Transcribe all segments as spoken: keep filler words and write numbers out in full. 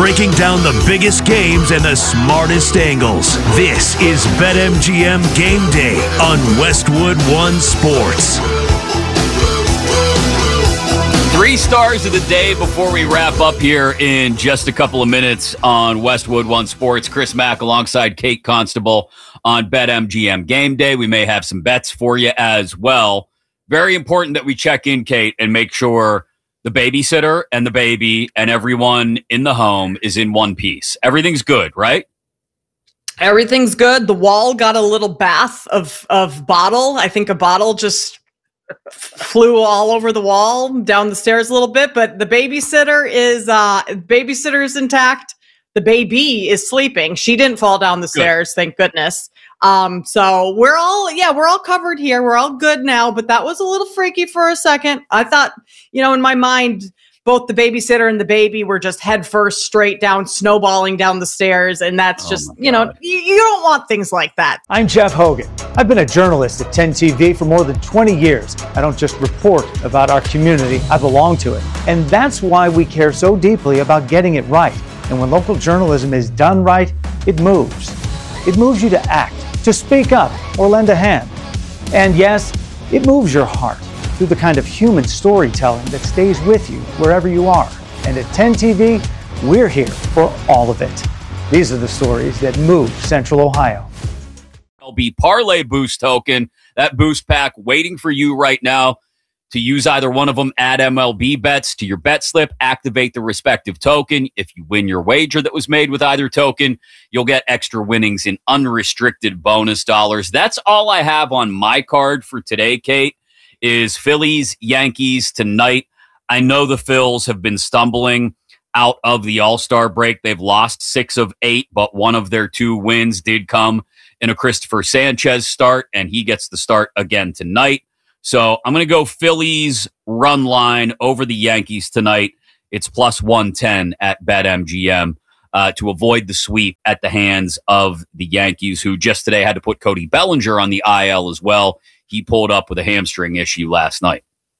breaking down the biggest games and the smartest angles. This is BetMGM Game Day on Westwood One Sports. Three stars of the day before we wrap up here in just a couple of minutes on Westwood One Sports. Chris Mack alongside Kate Constable on BetMGM Game Day. We may have some bets for you as well. Very important that we check in, Kate, and make sure the babysitter and the baby and everyone in the home is in one piece. Everything's good, right? Everything's good. The wall got a little bath of, of bottle. I think a bottle just flew all over the wall, down the stairs a little bit, but the babysitter is uh babysitter is intact. The baby is sleeping. She didn't fall down the stairs, good. Thank goodness. Um, so we're all yeah, we're all covered here. We're all good now, but that was a little freaky for a second. I thought, you know, in my mind, both the babysitter and the baby were just head first straight down, snowballing down the stairs. And that's oh just, you know, you, you don't want things like that. I'm Jeff Hogan. I've been a journalist at ten T V for more than twenty years. I don't just report about our community, I belong to it. And that's why we care so deeply about getting it right. And when local journalism is done right, it moves. It moves you to act, to speak up, or lend a hand. And yes, it moves your heart through the kind of human storytelling that stays with you wherever you are. And at ten T V, we're here for all of it. These are the stories that move Central Ohio. L B Parlay Boost token, that boost pack waiting for you right now to use either one of them. Add M L B bets to your bet slip, activate the respective token. If you win your wager that was made with either token, you'll get extra winnings in unrestricted bonus dollars. That's all I have on my card for today, Kate. Is Phillies, Yankees tonight. I know the Phils have been stumbling out of the All-Star break. They've lost six of eight, but one of their two wins did come in a Christopher Sanchez start, and he gets the start again tonight. So I'm going to go Phillies run line over the Yankees tonight. It's plus one ten at BetMGM uh, to avoid the sweep at the hands of the Yankees, who just today had to put Cody Bellinger on the I L as well. He pulled up with a hamstring issue last night.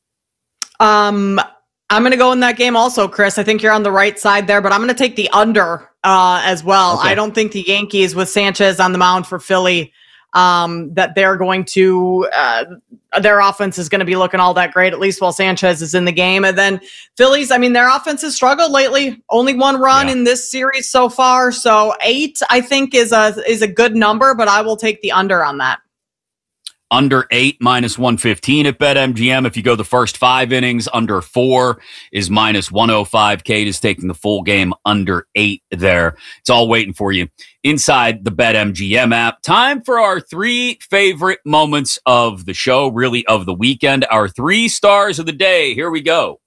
Um, I'm going to go in that game also, Chris. I think you're on the right side there, but I'm going to take the under uh, as well. Okay. I don't think the Yankees with Sanchez on the mound for Philly, um, that they're going to, uh, their offense is going to be looking all that great, at least while Sanchez is in the game. And then Phillies, I mean, their offense has struggled lately. Only one run yeah. in this series so far. So eight, I think, is a is a good number, but I will take the under on that. Under eight, minus one fifteen at BetMGM. If you go the first five innings, under four is minus one oh five. Kate is taking the full game under eight there. It's all waiting for you inside the BetMGM app. Time for our three favorite moments of the show, really of the weekend. Our three stars of the day. Here we go.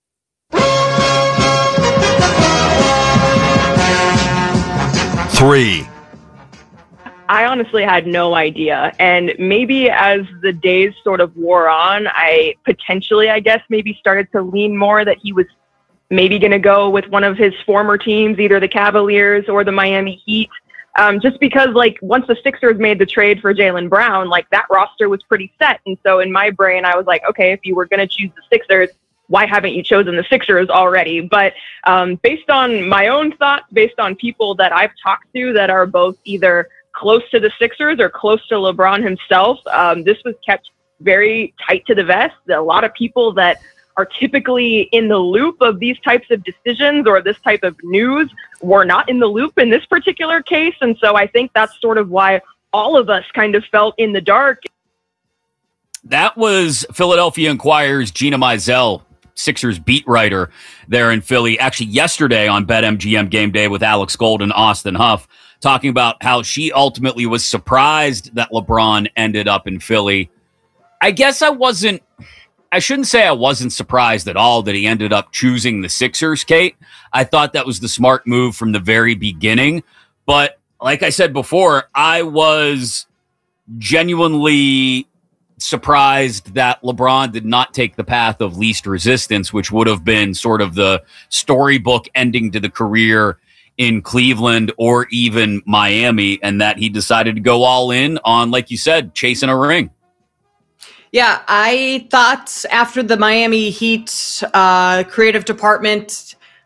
Three. I honestly had no idea. And maybe as the days sort of wore on, I potentially, I guess, maybe started to lean more that he was maybe going to go with one of his former teams, either the Cavaliers or the Miami Heat. Um, just because, like, once the Sixers made the trade for Jaylen Brown, like, that roster was pretty set. And so in my brain, I was like, okay, if you were going to choose the Sixers, why haven't you chosen the Sixers already? But um, based on my own thoughts, based on people that I've talked to that are both either close to the Sixers or close to LeBron himself, um, this was kept very tight to the vest. A lot of people that are typically in the loop of these types of decisions or this type of news were not in the loop in this particular case. And so I think that's sort of why all of us kind of felt in the dark. That was Philadelphia Inquirer's Gina Mizell, Sixers beat writer there in Philly, actually yesterday on BetMGM Game Day with Alex Gold and Austin Huff, talking about how she ultimately was surprised that LeBron ended up in Philly. I guess I wasn't, I shouldn't say I wasn't surprised at all that he ended up choosing the Sixers, Kate. I thought that was the smart move from the very beginning. But like I said before, I was genuinely surprised that LeBron did not take the path of least resistance, which would have been sort of the storybook ending to the career in Cleveland or even Miami, and that he decided to go all in on, like you said, chasing a ring. Yeah, I thought after the Miami Heat uh, creative department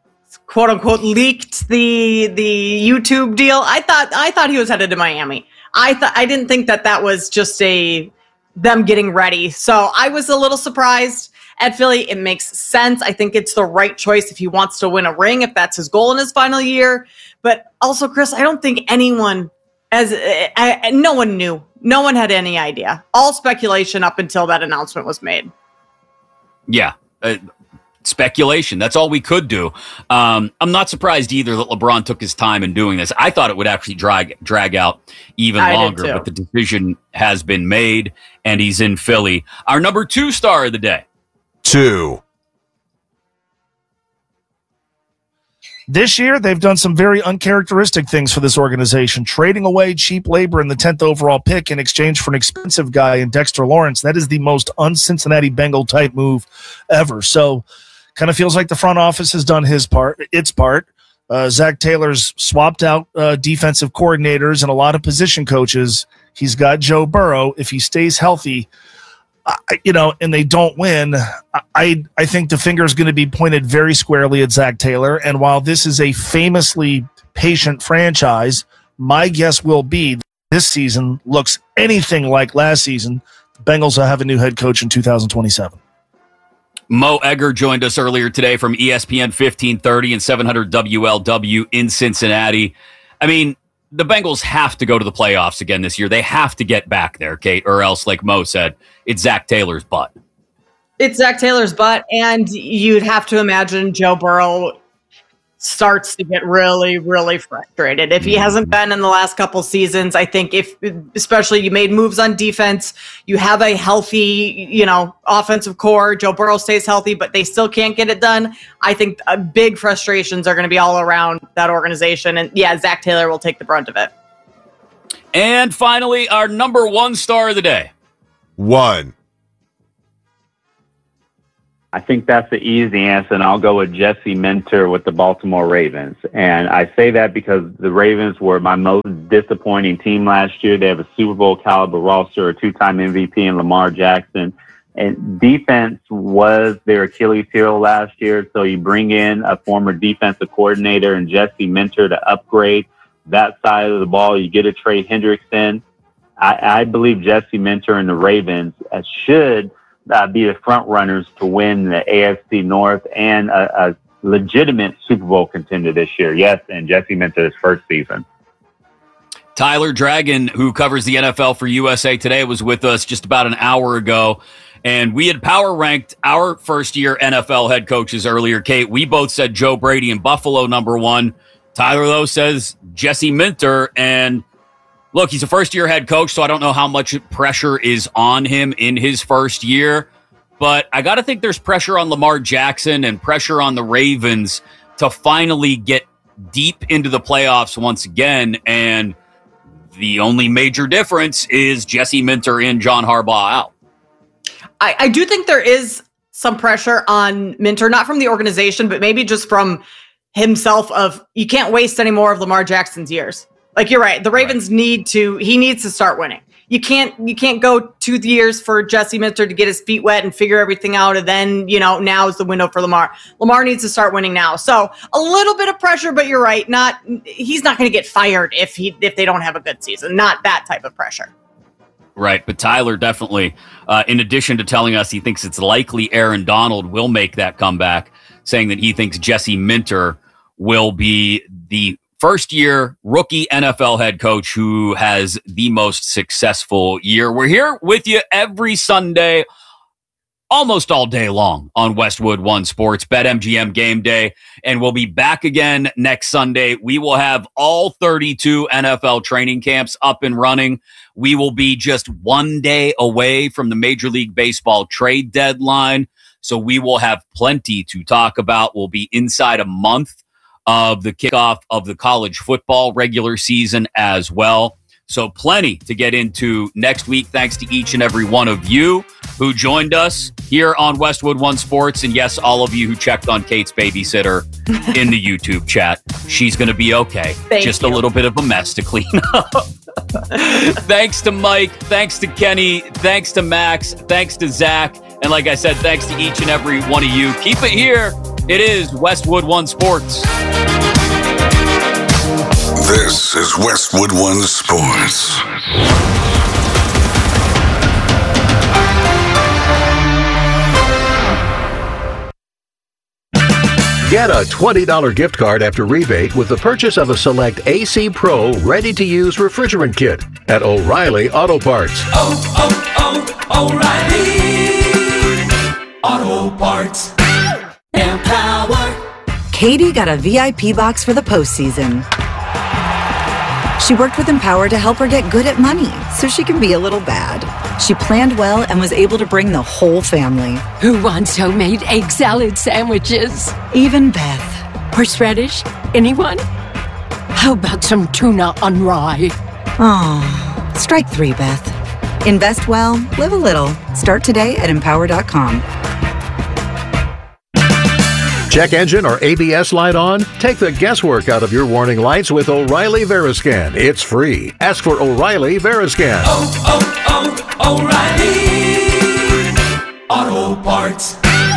quote unquote leaked the the YouTube deal. I thought I thought he was headed to Miami. I thought I didn't think that that was just a them getting ready. So I was a little surprised at Philly. It makes sense. I think it's the right choice if he wants to win a ring, if that's his goal in his final year. But also, Chris, I don't think anyone, as I, no one knew, no one had any idea. All speculation up until that announcement was made. Yeah. Uh, speculation. That's all we could do. Um, I'm not surprised either that LeBron took his time in doing this. I thought it would actually drag drag out even I longer, but the decision has been made, and he's in Philly. Our number two star of the day. Two. This year, they've done some very uncharacteristic things for this organization, trading away cheap labor in the tenth overall pick in exchange for an expensive guy in Dexter Lawrence. That is the most un-Cincinnati Bengal type move ever. So, kind of feels like the front office has done his part, its part. Uh, Zach Taylor's swapped out uh, defensive coordinators and a lot of position coaches. He's got Joe Burrow. If he stays healthy, I, you know, and they don't win, I I think the finger is going to be pointed very squarely at Zach Taylor. And while this is a famously patient franchise, my guess will be this season looks anything like last season. The Bengals will have a new head coach in two thousand twenty-seven. Mo Egger joined us earlier today from E S P N fifteen thirty and seven hundred W L W in Cincinnati. I mean, the Bengals have to go to the playoffs again this year. They have to get back there, Kate, or else, like Mo said, it's Zach Taylor's butt. It's Zach Taylor's butt, and you'd have to imagine Joe Burrow starts to get really, really frustrated. If he hasn't been in the last couple seasons, I think if, especially you made moves on defense, you have a healthy, you know, offensive core, Joe Burrow stays healthy, but they still can't get it done. I think uh, big frustrations are going to be all around that organization. And yeah, Zach Taylor will take the brunt of it. And finally, our number one star of the day. One. I think that's the easy answer, and I'll go with Jesse Minter with the Baltimore Ravens. And I say that because the Ravens were my most disappointing team last year. They have a Super Bowl caliber roster, a two-time M V P in Lamar Jackson. And defense was their Achilles heel last year, so you bring in a former defensive coordinator and Jesse Minter to upgrade that side of the ball. You get a Trey Hendrickson. I, I believe Jesse Minter and the Ravens uh, should – Uh, be the front runners to win the A F C North and a, a legitimate Super Bowl contender this year. Yes, and Jesse Minter's first season. Tyler Dragon, who covers the N F L for U S A Today, was with us just about an hour ago, and we had power ranked our first-year N F L head coaches earlier. Kate, we both said Joe Brady in Buffalo number one. Tyler, though, says Jesse Minter, and look, he's a first-year head coach, so I don't know how much pressure is on him in his first year. But I got to think there's pressure on Lamar Jackson and pressure on the Ravens to finally get deep into the playoffs once again. And the only major difference is Jesse Minter in, John Harbaugh out. I, I do think there is some pressure on Minter, not from the organization, but maybe just from himself of you can't waste any more of Lamar Jackson's years. Like, you're right. The Ravens right. need to, he needs to start winning. You can't, you can't go two years for Jesse Minter to get his feet wet and figure everything out. And then, you know, now is the window for Lamar. Lamar needs to start winning now. So a little bit of pressure, but you're right. Not, he's not going to get fired if he, if they don't have a good season. Not that type of pressure. Right. But Tyler definitely, uh, in addition to telling us he thinks it's likely Aaron Donald will make that comeback, saying that he thinks Jesse Minter will be the first-year rookie N F L head coach who has the most successful year. We're here with you every Sunday, almost all day long on Westwood One Sports, BetMGM Game Day, and we'll be back again next Sunday. We will have all thirty-two N F L training camps up and running. We will be just one day away from the Major League Baseball trade deadline, so we will have plenty to talk about. We'll be inside a month of the kickoff of the college football regular season as well. So plenty to get into next week. Thanks to each and every one of you who joined us here on Westwood One Sports. And yes, all of you who checked on Kate's babysitter in the YouTube chat. She's going to be okay. Thank Just you. a little bit of a mess to clean up. Thanks to Mike. Thanks to Kenny. Thanks to Max. Thanks to Zach. And like I said, thanks to each and every one of you. Keep it here It is Westwood One Sports. This is Westwood One Sports. Get a twenty dollars gift card after rebate with the purchase of a select A C Pro ready-to-use refrigerant kit at O'Reilly Auto Parts. Oh, oh, oh, O'Reilly Auto Parts. Empower. Katie got a V I P box for the postseason. She worked with Empower to help her get good at money so she can be a little bad. She planned well and was able to bring the whole family. Who wants homemade egg salad sandwiches? Even Beth. Horseradish? Anyone? How about some tuna on rye? Oh, strike three, Beth. Invest well, live a little. Start today at empower dot com. Check engine or A B S light on? Take the guesswork out of your warning lights with O'Reilly Veriscan. It's free. Ask for O'Reilly Veriscan. Oh, oh, oh, O'Reilly Auto Parts.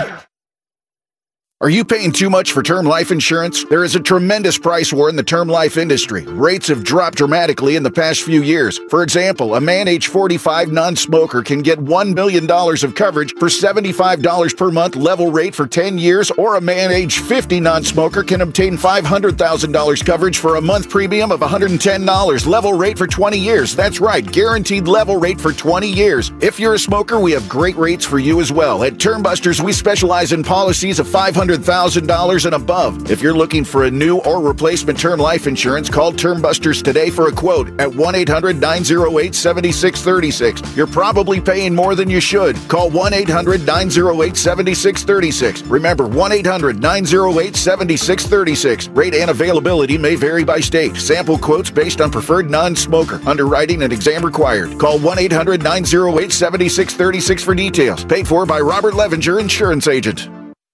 Are you paying too much for term life insurance? There is a tremendous price war in the term life industry. Rates have dropped dramatically in the past few years. For example, a man age forty-five non-smoker can get one million dollars of coverage for seventy-five dollars per month level rate for ten years, or a man age fifty non-smoker can obtain five hundred thousand dollars coverage for a month premium of one hundred ten dollars level rate for twenty years. That's right, guaranteed level rate for twenty years. If you're a smoker, we have great rates for you as well. At Term Busters, we specialize in policies of five hundred thousand dollars and above. If you're looking for a new or replacement term life insurance, call Term Busters today for a quote at one eight hundred nine oh eight seven six three six. You're probably paying more than you should. Call one eight hundred nine oh eight seven six three six. Remember, one eight hundred nine oh eight seven six three six. Rate and availability may vary by state. Sample quotes based on preferred non-smoker. Underwriting and exam required. Call one eight hundred nine oh eight seven six three six for details. Paid for by Robert Levenger, insurance agent.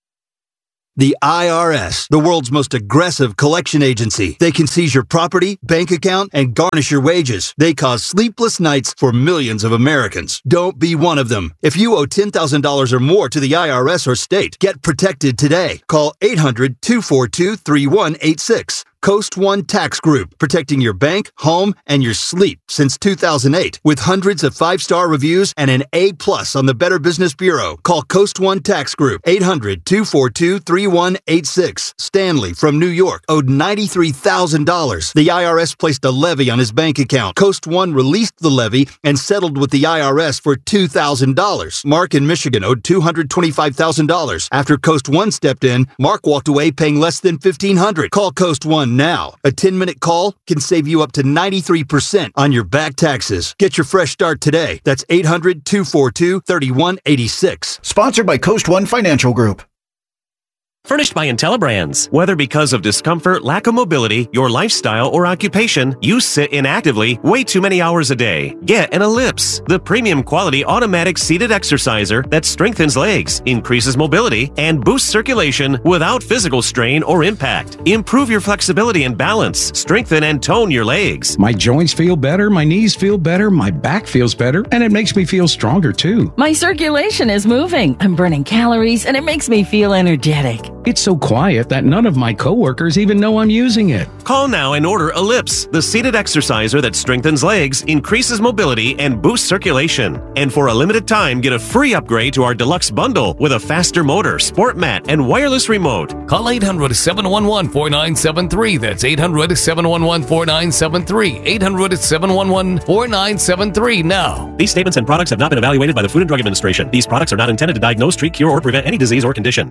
The I R S, the world's most aggressive collection agency. They can seize your property, bank account, and garnish your wages. They cause sleepless nights for millions of Americans. Don't be one of them. If you owe ten thousand dollars or more to the I R S or state, get protected today. Call eight hundred two four two three one eight six. Coast One Tax Group, protecting your bank, home, and your sleep since two thousand eight. With hundreds of five-star reviews and an A plus on the Better Business Bureau. Call Coast One Tax Group, eight hundred two four two three one eight six. Stanley from New York owed ninety-three thousand dollars. The I R S placed a levy on his bank account. Coast One released the levy and settled with the I R S for two thousand dollars. Mark in Michigan owed two hundred twenty-five thousand dollars. After Coast One stepped in, Mark walked away paying less than fifteen hundred dollars. Call Coast One now. A ten-minute call can save you up to ninety-three percent on your back taxes. Get your fresh start today. That's eight hundred two four two three one eight six. Sponsored by Coast One Financial Group. Furnished by IntelliBrands. Whether because of discomfort, lack of mobility, your lifestyle, or occupation, you sit inactively way too many hours a day. Get an Ellipse, the premium quality automatic seated exerciser that strengthens legs, increases mobility, and boosts circulation without physical strain or impact. Improve your flexibility and balance. Strengthen and tone your legs. My joints feel better, my knees feel better, my back feels better, and it makes me feel stronger too. My circulation is moving. I'm burning calories, and it makes me feel energetic. It's so quiet that none of my coworkers even know I'm using it. Call now and order Ellipse, the seated exerciser that strengthens legs, increases mobility, and boosts circulation. And for a limited time, get a free upgrade to our deluxe bundle with a faster motor, sport mat, and wireless remote. Call eight hundred seven one one four nine seven three. That's eight hundred seven one one four nine seven three. eight hundred seven one one four nine seven three now. These statements and products have not been evaluated by the Food and Drug Administration. These products are not intended to diagnose, treat, cure, or prevent any disease or condition.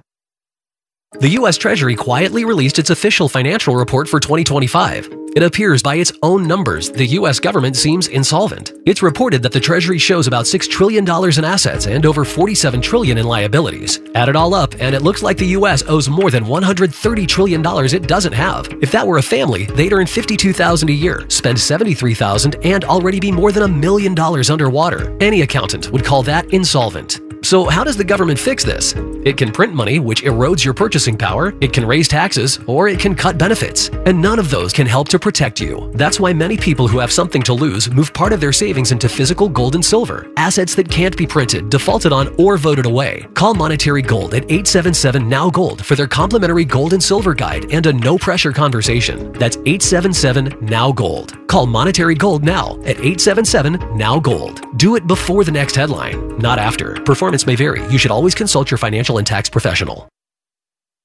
The U S Treasury quietly released its official financial report for twenty twenty-five. It appears by its own numbers, the U S government seems insolvent. It's reported that the Treasury shows about six trillion dollars in assets and over forty-seven trillion dollars in liabilities. Add it all up, and it looks like the U S owes more than one hundred thirty trillion dollars it doesn't have. If that were a family, they'd earn fifty-two thousand dollars a year, spend seventy-three thousand dollars, and already be more than a million dollars underwater. Any accountant would call that insolvent. So how does the government fix this? It can print money, which erodes your purchasing power, it can raise taxes, or it can cut benefits. And none of those can help to protect you. That's why many people who have something to lose move part of their savings into physical gold and silver, assets that can't be printed, defaulted on, or voted away. Call Monetary Gold at eight seven seven N O W Gold for their complimentary gold and silver guide and a no-pressure conversation. That's eight seven seven N O W Gold. Call Monetary Gold now at eight seven seven N O W Gold. Do it before the next headline, not after. Performance may vary. You should always consult your financial and tax professional.